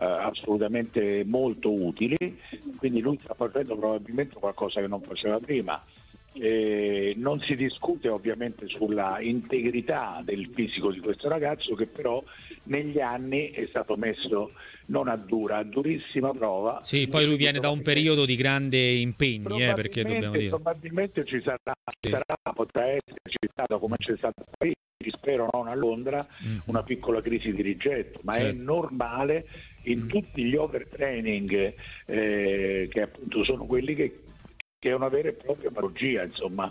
assolutamente molto utili, quindi lui sta facendo probabilmente qualcosa che non faceva prima. Non si discute ovviamente sulla integrità del fisico di questo ragazzo, che però negli anni è stato messo non a durissima prova. Sì, poi lui viene da un periodo di grande impegni, perché dobbiamo dire. Probabilmente potrà esserci stato, come c'è stato a Parigi, spero non a Londra, una piccola crisi di rigetto, ma è normale in tutti gli overtraining, che appunto sono quelli che è una vera e propria patologia, insomma,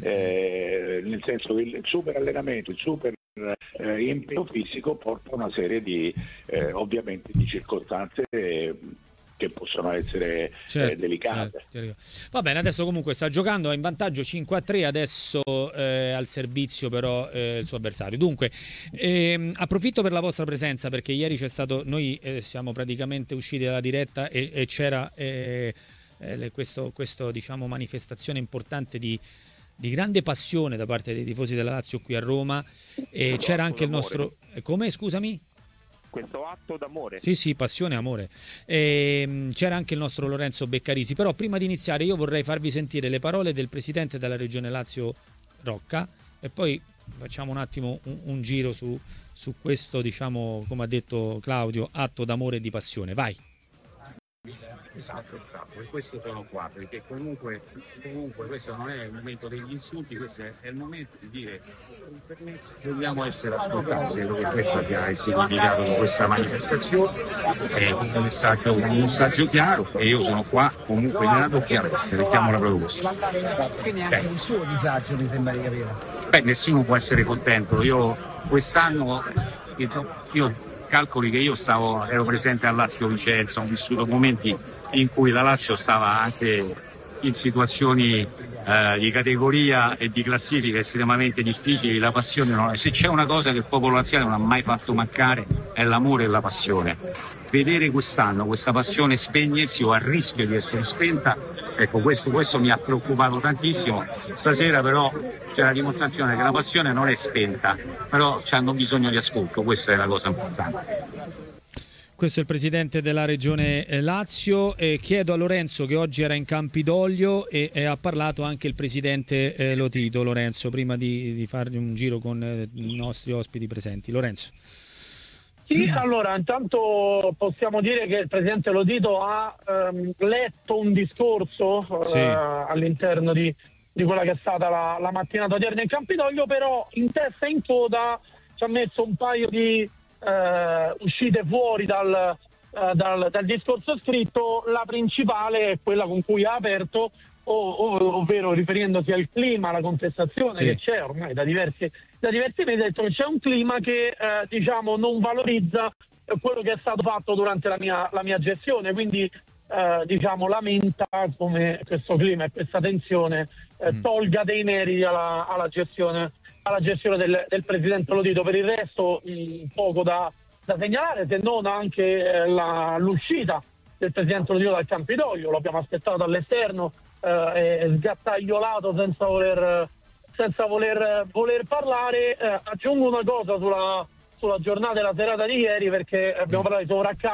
nel senso che il super allenamento, il super impegno fisico porta a una serie di ovviamente di circostanze che possono essere delicate. Certo. Va bene, adesso comunque sta giocando, è in vantaggio 5-3, adesso al servizio però il suo avversario. Dunque, approfitto per la vostra presenza, perché ieri c'è stato, noi siamo praticamente usciti dalla diretta e c'era questo diciamo manifestazione importante di grande passione da parte dei tifosi della Lazio qui a Roma, e c'era anche il nostro... Come? Scusami? Questo atto d'amore. Sì, passione e amore. C'era anche il nostro Lorenzo Beccarisi, però prima di iniziare io vorrei farvi sentire le parole del presidente della Regione Lazio Rocca, e poi facciamo un attimo un giro su questo, diciamo, come ha detto Claudio, atto d'amore e di passione. Vai. Esatto, e questo sono qua, perché comunque questo non è il momento degli insulti, questo è il momento di dire dobbiamo essere ascoltati, credo che questo sia il significato di questa manifestazione, è un messaggio chiaro, e io sono qua comunque nato che a essere, mettiamola proprio così. Quindi anche un suo disagio, mi sembra di capire. Nessuno può essere contento, io quest'anno calcoli che io ero presente a Lazio Vicenza, ho vissuto momenti in cui la Lazio stava anche in situazioni di categoria e di classifica estremamente difficili. La passione, se c'è una cosa che il popolo laziale non ha mai fatto mancare, è l'amore e la passione. Vedere quest'anno questa passione spegnersi o a rischio di essere spenta, ecco, questo mi ha preoccupato tantissimo. Stasera però c'è la dimostrazione che la passione non è spenta, però hanno bisogno di ascolto, questa è la cosa importante. Questo è il presidente della regione Lazio. Chiedo a Lorenzo, che oggi era in Campidoglio, e ha parlato anche il presidente Lotito. Lorenzo, prima di fare un giro con i nostri ospiti presenti. Lorenzo. Sì, allora intanto possiamo dire che il presidente Lotito ha letto un discorso all'interno di quella che è stata la mattinata odierna in Campidoglio, però in testa e in coda ci ha messo un paio di uscite fuori dal discorso scritto. La principale è quella con cui ha aperto, ovvero riferendosi al clima, alla contestazione che c'è ormai da diversi mesi. Ha detto che c'è un clima che diciamo non valorizza quello che è stato fatto durante la mia gestione, quindi diciamo lamenta come questo clima e questa tensione tolga dei meriti alla gestione del presidente Lotito. Per il resto poco da segnalare, se non anche l'uscita del presidente Lotito dal Campidoglio. Lo abbiamo aspettato all'esterno, sgattaiolato senza voler parlare. Aggiungo una cosa sulla giornata della serata di ieri, perché abbiamo parlato di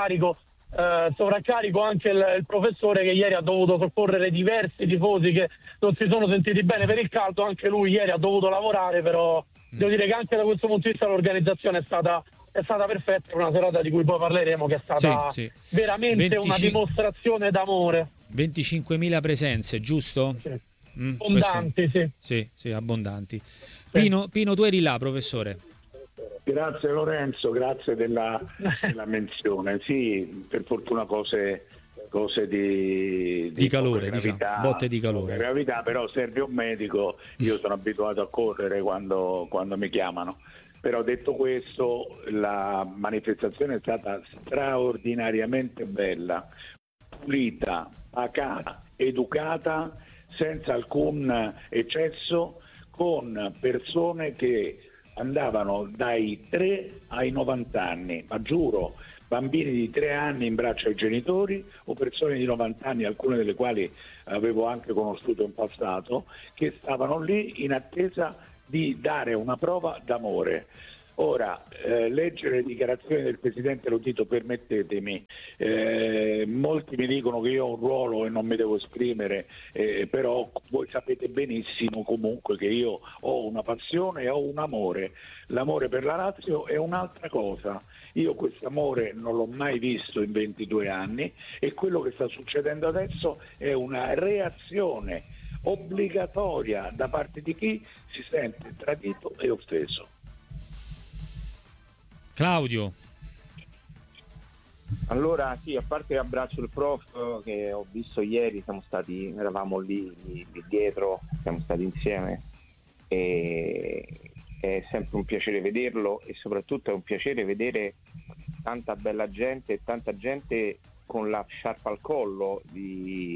sovraccarico anche il professore, che ieri ha dovuto soccorrere diversi tifosi che non si sono sentiti bene per il caldo. Anche lui ieri ha dovuto lavorare, però devo dire che anche da questo punto di vista l'organizzazione è stata perfetta, una serata di cui poi parleremo, che è stata veramente una dimostrazione d'amore. 25.000 presenze, giusto? Sì. Abbondanti, sì, abbondanti. Pino, tu eri là, professore? Grazie Lorenzo, grazie della menzione. Sì, per fortuna cose di calore, gravità, diciamo, botte di calore. Gravità, però serve un medico. Io sono abituato a correre quando mi chiamano. Però detto questo, la manifestazione è stata straordinariamente bella, pulita, pacata, educata, senza alcun eccesso, con persone che andavano dai 3 ai 90 anni, ma giuro, bambini di 3 anni in braccio ai genitori, o persone di 90 anni, alcune delle quali avevo anche conosciuto in passato, che stavano lì in attesa di dare una prova d'amore. Ora, leggere le dichiarazioni del Presidente Lotito, permettetemi, molti mi dicono che io ho un ruolo e non mi devo esprimere, però voi sapete benissimo comunque che io ho una passione e ho un amore. L'amore per la Lazio è un'altra cosa. Io questo amore non l'ho mai visto in 22 anni e quello che sta succedendo adesso è una reazione obbligatoria da parte di chi si sente tradito e offeso. Claudio. Allora sì, a parte abbraccio il prof che ho visto ieri, eravamo lì dietro, siamo stati insieme e è sempre un piacere vederlo e soprattutto è un piacere vedere tanta bella gente e tanta gente con la sciarpa al collo, di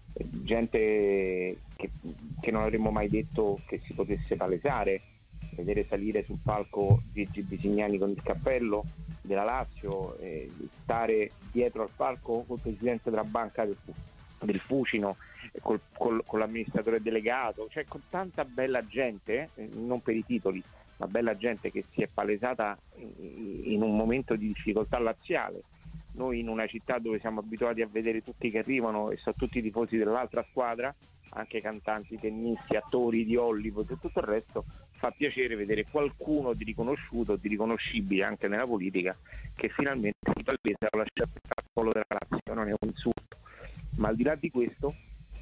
gente che non avremmo mai detto che si potesse palesare, vedere salire sul palco Gigi Bisignani con il cappello della Lazio, stare dietro al palco col presidente della banca del Fucino, con l'amministratore delegato, cioè con tanta bella gente, non per i titoli, ma bella gente che si è palesata in un momento di difficoltà laziale. Noi in una città dove siamo abituati a vedere tutti che arrivano e sono tutti tifosi dell'altra squadra, anche cantanti, tennisti, attori di Hollywood e tutto il resto, fa piacere vedere qualcuno di riconosciuto, di riconoscibile anche nella politica, che finalmente si palesa con la scelta al collo della Lazio. Non è un insulto, ma al di là di questo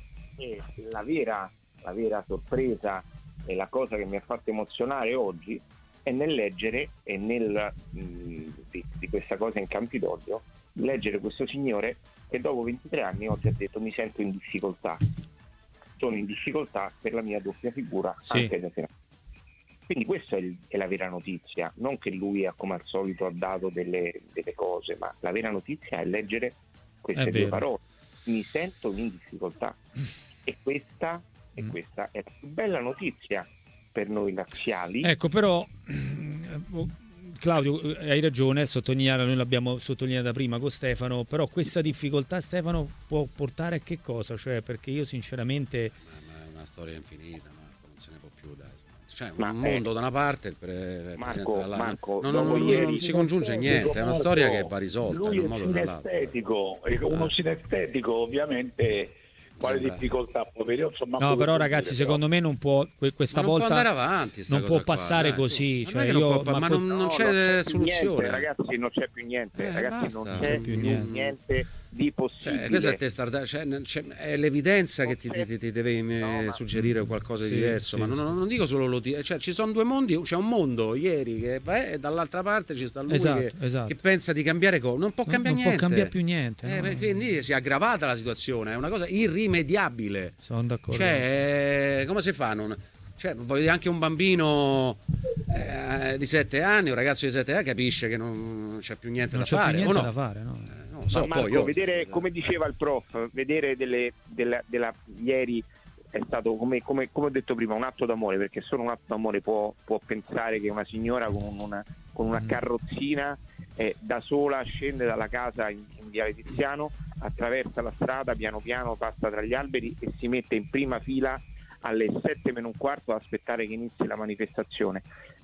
la vera sorpresa e la cosa che mi ha fatto emozionare oggi è nel leggere e di questa cosa in Campidoglio, leggere questo signore che dopo 23 anni oggi ha detto: mi sento in difficoltà, sono in difficoltà per la mia doppia figura, sì, anche da senatore. Quindi questa è la vera notizia, non che lui come al solito ha dato delle cose, ma la vera notizia è leggere queste due parole: mi sento in difficoltà. E questa è la più bella notizia per noi laziali. Ecco, però Claudio, hai ragione, noi l'abbiamo sottolineata prima con Stefano, però questa difficoltà, Stefano, può portare a che cosa? Cioè, perché io sinceramente... Ma è una storia infinita, Marco, non se ne può più, dai. Cioè, un mondo da una parte, Marco, non si congiunge niente, è una storia che va risolta in un modo o nell'altro. Uno sinestetico ovviamente... Quale difficoltà può avere? No, però ragazzi, secondo me non può questa non volta può andare avanti, non può passare qua, così, cioè non c'è soluzione, niente, ragazzi, non c'è più niente, ragazzi, non c'è più niente di possibile. Questo è è l'evidenza che ti deve suggerire qualcosa di diverso, ma non dico solo lo cioè ci sono due mondi, c'è un mondo ieri che va e dall'altra parte ci sta lui che pensa di cambiare non può cambiare niente. Non può cambiare più niente. Quindi si è aggravata la situazione, è una cosa irrimediabile. Sono d'accordo. Cioè, come si fa? Cioè, voglio dire, anche un bambino di 7 anni, un ragazzo di 7 anni capisce che non c'è più niente da fare. Più niente da fare, no? Non so, Marco, vedere, come diceva il prof, vedere ieri è stato, come ho detto prima, un atto d'amore, perché solo un atto d'amore può pensare che una signora con una carrozzina da sola scende dalla casa in Viale Tiziano, attraversa la strada, piano piano passa tra gli alberi e si mette in prima fila alle 7:15 ad aspettare che inizi la manifestazione.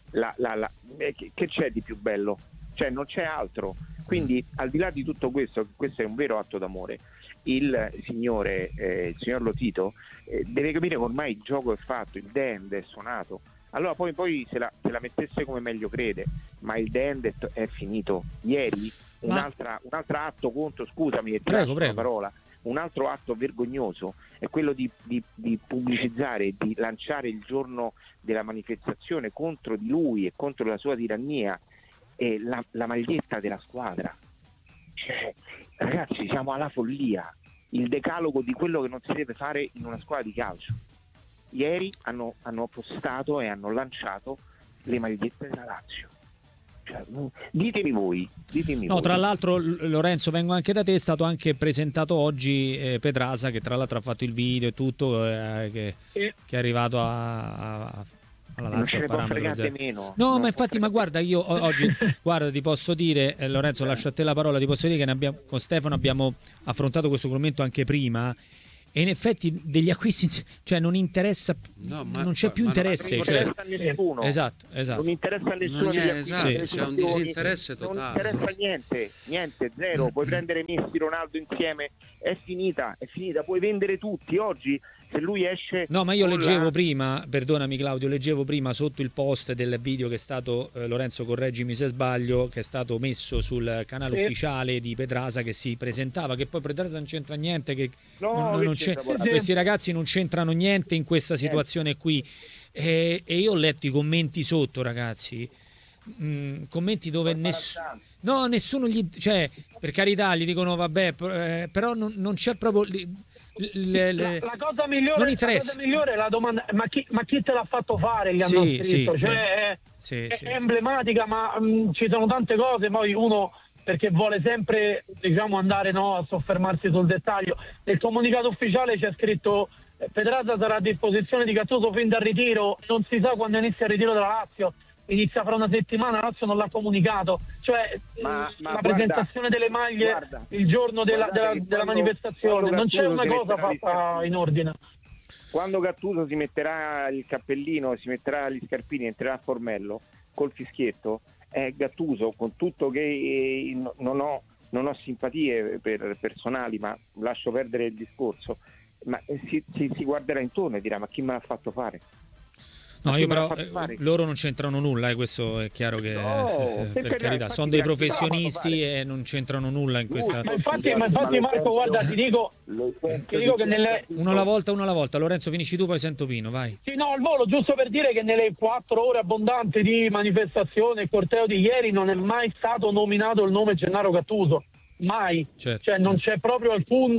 Che c'è di più bello? Cioè, non c'è altro. Quindi, al di là di tutto questo è un vero atto d'amore. Il signor Lotito deve capire che ormai il gioco è fatto, il dend è suonato. Allora poi se la mettesse come meglio crede, ma il dend è finito. Ieri un altro atto contro, scusami, prego. La parola, un altro atto vergognoso è quello di pubblicizzare, di lanciare il giorno della manifestazione contro di lui e contro la sua tirannia la maglietta della squadra. Cioè, ragazzi, siamo alla follia, il decalogo di quello che non si deve fare in una squadra di calcio. Ieri hanno postato e hanno lanciato le magliette della Lazio. Cioè, ditemi voi. Tra l'altro, Lorenzo, vengo anche da te, è stato anche presentato oggi Petrasa, che tra l'altro ha fatto il video e tutto, che è arrivato alla Lazio. Non ce ne può fregare meno. No, ma infatti, ma guarda, io oggi, guarda, ti posso dire, Lorenzo, lascio a te la parola, ti posso dire che con Stefano abbiamo affrontato questo commento anche prima, e in effetti degli acquisti, cioè non interessa, non c'è più interesse. Non interessa a nessuno. Esatto. Non interessa a nessuno. C'è un disinteresse totale. Non interessa niente, zero. Puoi prendere Messi, Ronaldo insieme, è finita. Puoi vendere tutti. Oggi, se lui esce... No, ma io leggevo prima, perdonami Claudio, leggevo prima sotto il post del video che è stato, Lorenzo correggimi se sbaglio, che è stato messo sul canale ufficiale di Pedrasa, che si presentava, che poi Pedrasa non c'entra niente, che questi ragazzi non c'entrano niente in questa situazione qui, e io ho letto i commenti sotto, ragazzi, commenti dove nessuno gli, cioè, per carità, gli dicono vabbè, però non c'è proprio... La cosa migliore è la domanda: ma chi te l'ha fatto fare? Gli hanno scritto, è emblematica, ma ci sono tante cose. Poi uno, perché vuole sempre, diciamo, andare a soffermarsi sul dettaglio. Nel comunicato ufficiale c'è scritto: Pedraza sarà a disposizione di Gattuso fin dal ritiro. Non si sa quando inizia il ritiro della Lazio. Inizia fra una settimana, Lazio non l'ha comunicato, cioè la presentazione delle maglie il giorno della manifestazione, non c'è una cosa fatta in ordine. Quando Gattuso si metterà il cappellino, si metterà gli scarpini, entrerà a Formello col fischietto, è Gattuso, con tutto che non ho simpatie personali, ma lascio perdere il discorso, ma si guarderà intorno e dirà: ma chi me l'ha fatto fare? No, io però loro non c'entrano nulla, questo è chiaro che per carità, sono dei professionisti e non c'entrano nulla in questa. Ma infatti Marco, guarda, ti dico che nelle uno alla volta, Lorenzo finisci tu, poi sento Pino, vai. Sì, no, al volo, giusto per dire che nelle 4 ore abbondanti di manifestazione e corteo di ieri non è mai stato nominato il nome Gennaro Gattuso. Mai, certo. Cioè non c'è proprio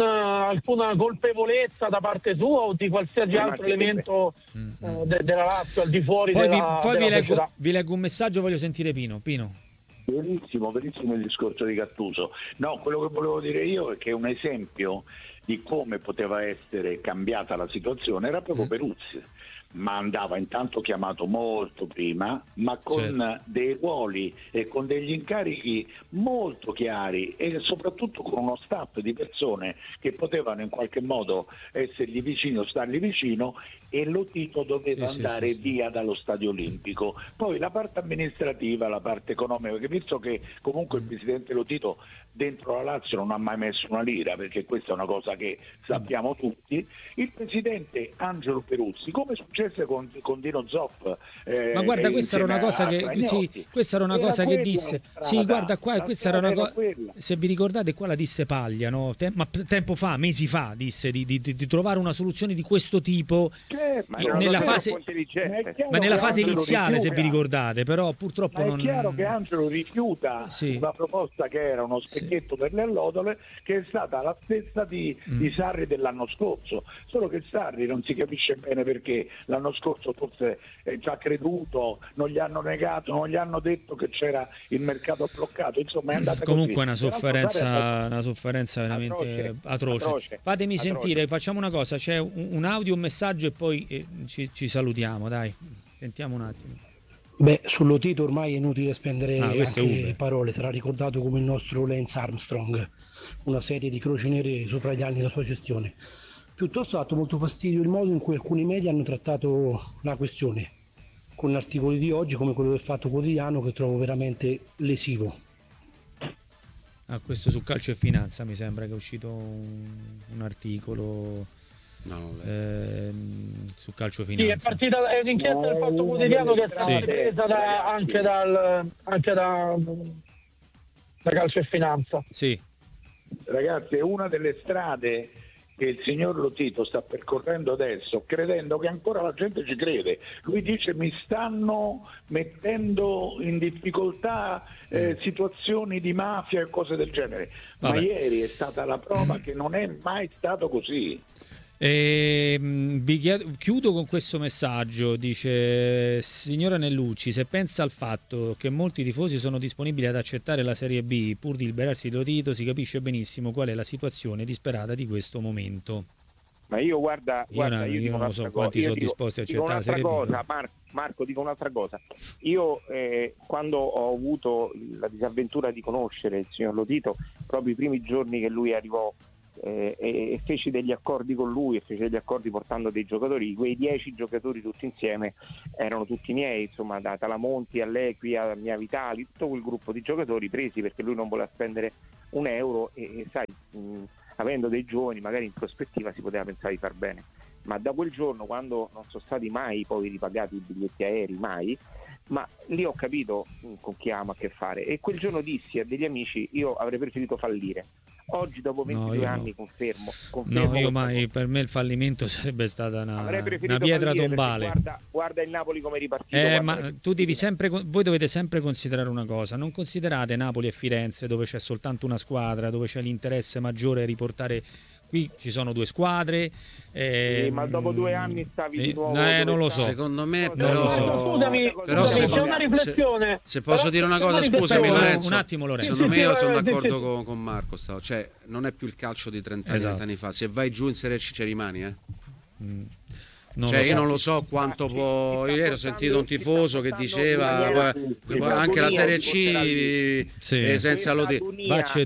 alcuna colpevolezza da parte sua o di qualsiasi altro elemento della Lazio al di fuori della vi leggo un messaggio, voglio sentire Pino. Verissimo il discorso di Gattuso. No, quello che volevo dire io è che un esempio di come poteva essere cambiata la situazione era proprio Peruzzi, ma andava intanto chiamato molto prima, ma con dei ruoli e con degli incarichi molto chiari e soprattutto con uno staff di persone che potevano in qualche modo essergli vicino, stargli vicino, e Lotito doveva andare via dallo Stadio Olimpico. Poi la parte amministrativa, la parte economica, che visto che comunque il presidente Lotito dentro la Lazio non ha mai messo una lira, perché questa è una cosa che sappiamo tutti, il presidente Angelo Peruzzi, come successe con Dino Zoff, ma guarda, questa era una cosa che disse. Sì, guarda qua, questa era una cosa, se vi ricordate, qua la disse Paglia, no? Tempo fa, mesi fa, disse di trovare una soluzione di questo tipo nella fase iniziale, se vi ricordate, però purtroppo è chiaro che Angelo rifiuta una proposta che era uno specchietto per le allodole, che è stata la stessa di Sarri dell'anno scorso, solo che Sarri non si capisce bene perché l'anno scorso forse ci ha creduto, non gli hanno negato, non gli hanno detto che c'era il mercato bloccato, insomma è andata comunque così. Una sofferenza veramente atroce. Fatemi sentire, facciamo una cosa, c'è un audio, un messaggio e poi ci salutiamo, dai, sentiamo un attimo. Beh, su Lotito ormai è inutile spendere anche parole, sarà ricordato come il nostro Lance Armstrong, una serie di croci nere sopra gli anni della sua gestione. Piuttosto ha dato molto fastidio il modo in cui alcuni media hanno trattato la questione, con articoli di oggi come quello del Fatto Quotidiano, che trovo veramente lesivo. Questo su Calcio e Finanza mi sembra che è uscito un articolo su Calcio e Finanza. Sì, è un'inchiesta del Fatto Quotidiano che è stata presa anche da Calcio e Finanza. Sì. Ragazzi, è una delle strade che il signor Lotito sta percorrendo adesso, credendo che ancora la gente ci crede. Lui dice: mi stanno mettendo in difficoltà situazioni di mafia e cose del genere. Ma ieri è stata la prova che non è mai stato così. Chiudo con questo messaggio, dice: signora Nellucci, se pensa al fatto che molti tifosi sono disponibili ad accettare la Serie B pur di liberarsi di Lotito, si capisce benissimo qual è la situazione disperata di questo momento. Ma io guarda, io non so quanti sono disposti a accettare la Serie B. Marco, dico un'altra cosa. Io quando ho avuto la disavventura di conoscere il signor Lotito, proprio i primi giorni che lui arrivò e feci degli accordi con lui e feci degli accordi portando dei giocatori. Quei 10 giocatori tutti insieme erano tutti miei, insomma, da Talamonti a Lequi a Mia Vitali, tutto quel gruppo di giocatori presi perché lui non voleva spendere un euro e sai, avendo dei giovani magari in prospettiva si poteva pensare di far bene. Ma da quel giorno, quando non sono stati mai poi ripagati i biglietti aerei, mai, ma lì ho capito con chi amo a che fare, e quel giorno dissi a degli amici: io avrei preferito fallire. Oggi dopo 22 anni confermo no, io mai, per me il fallimento sarebbe stata una pietra tombale. Guarda il Napoli come è ripartito. Ma tu devi sempre, voi dovete sempre considerare una cosa: non considerate Napoli e Firenze dove c'è soltanto una squadra, dove c'è l'interesse maggiore a riportare. Qui ci sono due squadre. Ma dopo 2 anni stavi di nuovo. Non lo so. Secondo me, scusami, c'è una riflessione. Se posso dire una cosa, scusami, Lorenzo. Un attimo, Lorenzo. Secondo me io sono d'accordo con Marco. Cioè, non è più il calcio di 30 anni fa. Se vai giù in Serie C ci rimani, io non lo so quanto può. Ieri ho sentito un tifoso che diceva anche la Serie C senza Lodi.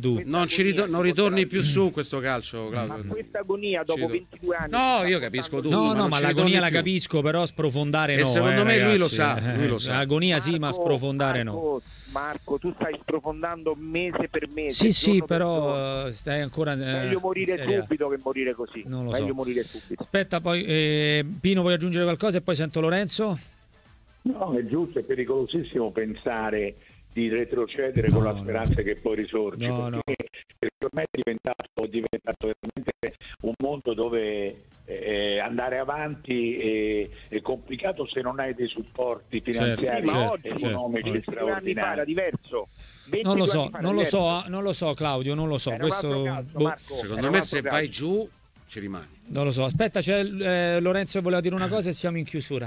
Non ritorni più su questo calcio, Claudio. Ma questa agonia dopo 22 anni. No, io capisco tutto. No, ma l'agonia la capisco, però sprofondare no. Secondo me ragazzi, lui lo sa. L'agonia sì, ma sprofondare no. Marco, tu stai sprofondando mese per mese. Sì, però stai ancora. Meglio morire subito che morire così. Non lo Meglio so. morire subito. Aspetta, poi Pino, vuoi aggiungere qualcosa e poi sento Lorenzo? No, è giusto, è pericolosissimo pensare di retrocedere con la speranza che poi risorgi, perché ormai è diventato veramente un mondo dove andare avanti è complicato se non hai dei supporti finanziari e economici straordinari. Era diverso. Non lo so Claudio, non lo so. Questo, secondo me se vai giù ci rimani. Non lo so, aspetta, c'è Lorenzo che voleva dire una cosa e siamo in chiusura.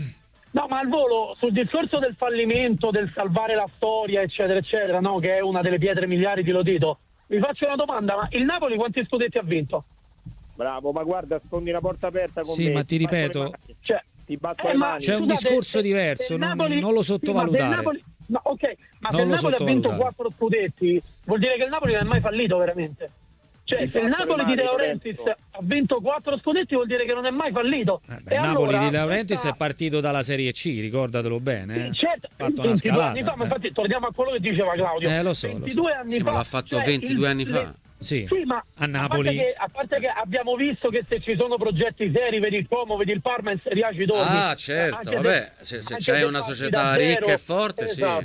No, ma al volo, sul discorso del fallimento, del salvare la storia, eccetera, eccetera, no, che è una delle pietre miliari di Lotito, vi faccio una domanda: ma il Napoli quanti scudetti ha vinto? Bravo, ma guarda, sfondi una porta aperta con me. Sì, ma ti ripeto, ti batto le mani. c'è un discorso diverso, Napoli, non lo sottovalutare. Ma se il Napoli ha vinto 4 scudetti, vuol dire che il Napoli non è mai fallito veramente. Cioè, se il Napoli di De Laurentiis ha vinto 4 scudetti vuol dire che non è mai fallito. Il Napoli di De Laurentiis è partito dalla Serie C, ricordatelo bene. Certo, fatto una scalata. Ma infatti torniamo a quello che diceva Claudio. Lo so. 22 anni fa. Ma l'ha fatto 22 anni fa. Sì, ma a Napoli. A parte che abbiamo visto che se ci sono progetti seri, vedi il Como, vedi il Parma in Serie A ci torni. Ah, certo, vabbè, se c'hai una società ricca e forte,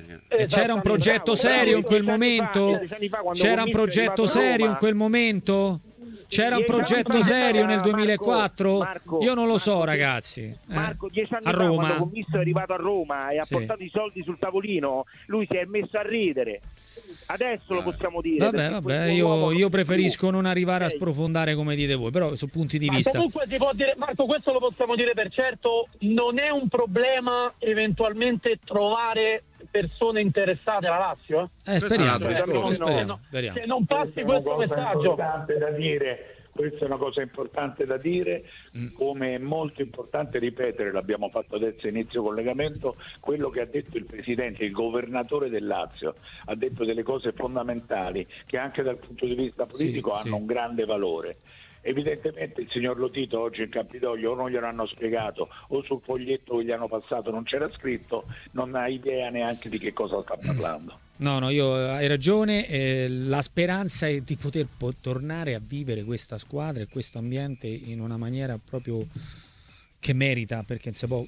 C'era un progetto serio in quel momento? C'era un progetto serio in quel momento? C'era un progetto serio nel 2004? Io non lo so, ragazzi. Marco, 10 anni a fa, Roma, quando il commisso è arrivato a Roma e ha portato i soldi sul tavolino, lui si è messo a ridere. Adesso lo possiamo dire. Vabbè, io preferisco non arrivare a sprofondare come dite voi, però su punti di vista. Comunque si può dire, Marco, questo lo possiamo dire per certo, non è un problema eventualmente trovare persone interessate alla Lazio? Speriamo. Che non passi questo messaggio. Questa è una cosa importante da dire, come è molto importante ripetere, l'abbiamo fatto adesso inizio collegamento, quello che ha detto il presidente, il governatore del Lazio, ha detto delle cose fondamentali che anche dal punto di vista politico hanno un grande valore. Evidentemente il signor Lotito oggi in Campidoglio o non glielo hanno spiegato o sul foglietto che gli hanno passato non c'era scritto, non ha idea neanche di che cosa sta parlando. No, hai ragione, la speranza è di poter tornare a vivere questa squadra e questo ambiente in una maniera proprio che merita, perché non si può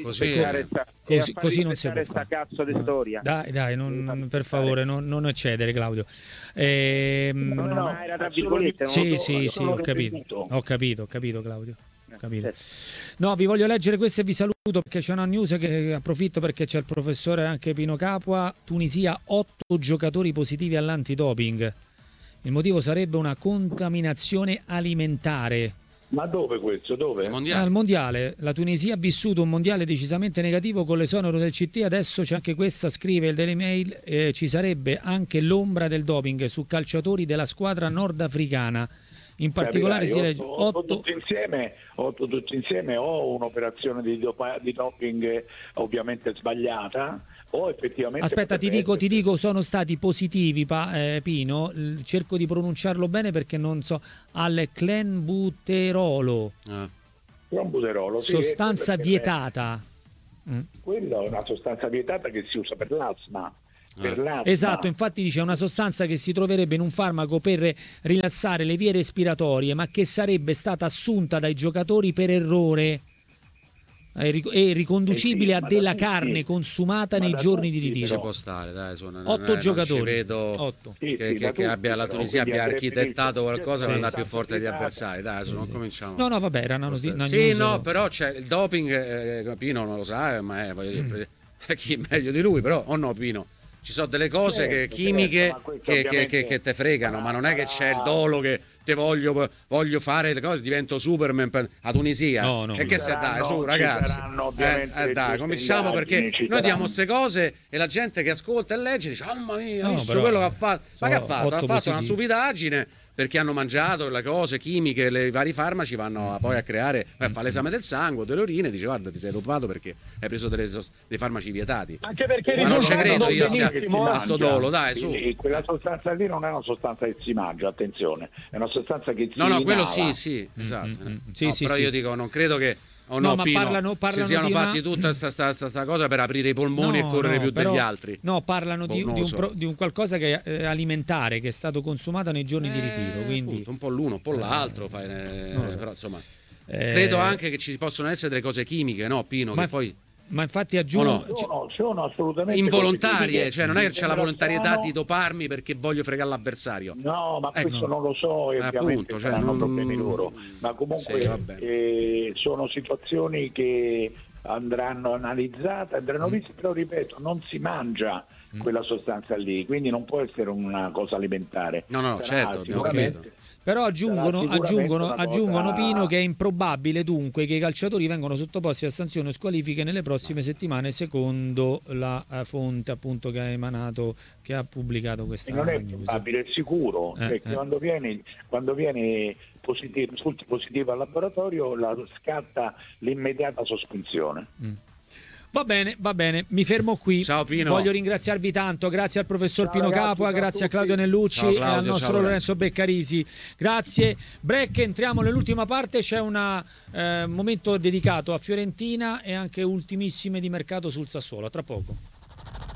così non si può fare. Cazzo di storia. Dai, per favore, non eccedere, Claudio. No, era tra virgolette. Sì, ho capito, Claudio. No, vi voglio leggere questo e vi saluto perché c'è una news che approfitto perché c'è il professore anche Pino Capua. Tunisia, 8 giocatori positivi all'antidoping. Il motivo sarebbe una contaminazione alimentare. Ma dove questo? Dove? Al mondiale. La Tunisia ha vissuto un mondiale decisamente negativo con l'esonero del CT. Adesso c'è anche questa, scrive il Daily Mail, ci sarebbe anche l'ombra del doping su calciatori della squadra nordafricana. In particolare si legge 8 tutti insieme o un'operazione di doping ovviamente sbagliata o effettivamente... Aspetta, ti dico, sono stati positivi, Pino, cerco di pronunciarlo bene perché non so, al clenbuterolo. Clenbuterolo, sì, sostanza vietata. Quella è una sostanza vietata che si usa per l'asma. Esatto, infatti dice una sostanza che si troverebbe in un farmaco per rilassare le vie respiratorie, ma che sarebbe stata assunta dai giocatori per errore. È riconducibile a della carne consumata nei giorni di ritiro. Ci può stare, dai, 8 giocatori. Vedo che la Tunisia abbia architettato qualcosa per andare più forte degli avversari. Dai, non cominciamo. No, vabbè, era una notizia. Sì, no, però c'è il doping, Pino non lo sa, ma voglio dire, chi meglio di lui, però, o no, Pino? Ci sono delle cose chimiche che te fregano, ma non è che c'è il dolo che te voglio fare le cose, divento Superman a Tunisia. No, e che se dai, su ragazzi, dai, cominciamo, perché noi diamo queste cose e la gente che ascolta e legge dice: mamma mia, visto quello che ha fatto. Ma che ha fatto? Ha fatto una stupidaggine, perché hanno mangiato le cose chimiche, i vari farmaci vanno poi a creare, fa l'esame del sangue, delle urine, dice: guarda, ti sei dopato perché hai preso dei farmaci vietati. Anche perché ma non ci credo io a sto dolo, dai, su. Quella sostanza lì non è una sostanza che si mangia, attenzione, è una sostanza che si inala. Quello sì, esatto. Però io dico, non credo che ma Pino, parlano si siano fatti tutta questa cosa per aprire i polmoni e correre più degli altri. No, parlano di un qualcosa che è alimentare, che è stato consumato nei giorni di ritiro. Quindi appunto, un po' l'uno, un po' l'altro. Però insomma, credo anche che ci possono essere delle cose chimiche, no, Pino? Che poi... Ma infatti aggiungo, sono assolutamente involontarie, cioè non è che c'è la volontarietà di doparmi perché voglio fregare l'avversario. No, ma questo non lo so, e ovviamente saranno problemi loro, ma comunque sono situazioni che andranno analizzate, andranno viste, però ripeto, non si mangia quella sostanza lì, quindi non può essere una cosa alimentare. No, certo, sicuramente. Però aggiungono Pino, che è improbabile dunque che i calciatori vengano sottoposti a sanzioni o squalifiche nelle prossime settimane, secondo la fonte appunto che ha pubblicato questa non è probabile, è sicuro, perché quando viene positivo al laboratorio scatta l'immediata sospensione. Va bene, mi fermo qui. Ciao Pino. Voglio ringraziarvi tanto, grazie al professor Pino Capua, grazie a Claudio Nellucci e al nostro Lorenzo Beccarisi. Grazie. Break, entriamo nell'ultima parte, c'è un momento dedicato a Fiorentina e anche ultimissime di mercato sul Sassuolo. Tra poco.